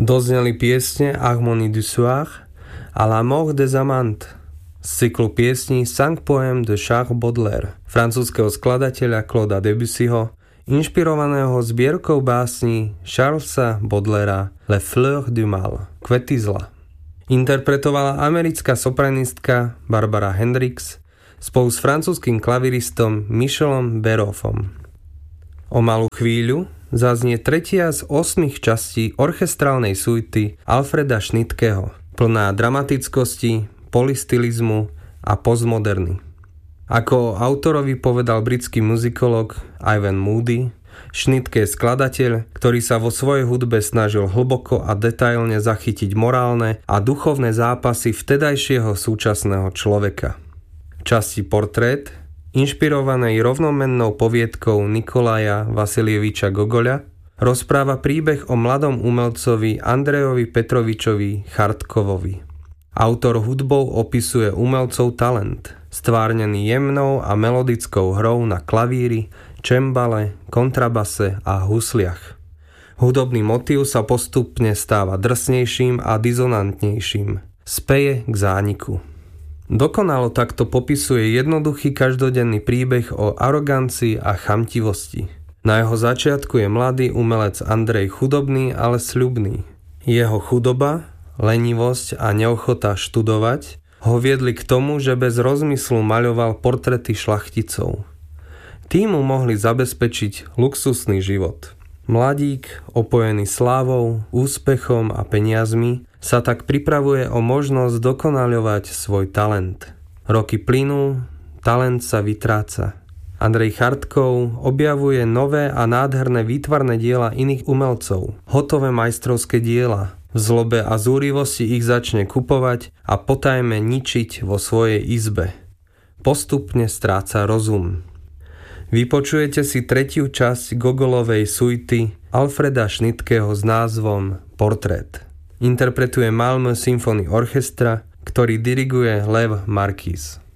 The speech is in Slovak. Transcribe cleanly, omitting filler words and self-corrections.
Dozneli piesne Harmonie du soir a La mort des amants z cyklu piesní Cinq poèmes de Charles Baudelaire, francúzskeho skladateľa Clauda Debussyho, inšpirovaného zbierkou básní Charlesa Baudelaira Les fleurs du mal, kvety zla. Interpretovala americká sopranistka Barbara Hendricks spolu s francúzskym klaviristom Michelom Beroffom. O malú chvíľu zaznie tretia z 8 častí orchestrálnej suity Alfreda Schnittkeho, plná dramatickosti, polystylizmu a postmoderny. Ako autorovi povedal britský muzikolog Ivan Moody, Schnittke je skladateľ, ktorý sa vo svojej hudbe snažil hlboko a detailne zachytiť morálne a duchovné zápasy vtedajšieho súčasného človeka. V časti Portrét, inšpirovanej rovnomennou poviedkou Nikolaja Vasiljeviča Gogoľa, rozpráva príbeh o mladom umelcovi Andrejovi Petrovičovi Chartkovovi. Autor hudbou opisuje umelcov talent, stvárnený jemnou a melodickou hrou na klavíri, čembale, kontrabase a husliach. Hudobný motív sa postupne stáva drsnejším a dizonantnejším. Speje k zániku. Dokonalo takto popisuje jednoduchý každodenný príbeh o arogancii a chamtivosti. Na jeho začiatku je mladý umelec Andrej chudobný, ale sľubný. Jeho chudoba, lenivosť a neochota študovať ho viedli k tomu, že bez rozmyslu maľoval portréty šlachticov. Tí mu mohli zabezpečiť luxusný život. Mladík, opojený slávou, úspechom a peniazmi, sa tak pripravuje o možnosť dokonaľovať svoj talent. Roky plynú, talent sa vytráca. Andrej Chartkov objavuje nové a nádherné výtvarné diela iných umelcov, hotové majstrovské diela. V zlobe a zúrivosti ich začne kupovať a potajme ničiť vo svojej izbe. Postupne stráca rozum. Vypočujete si tretiu časť Gogolovej suity Alfreda Schnittkeho s názvom Portrét. Interpretuje Malmö Symphony Orchestra, ktorý diriguje Lev Marquis.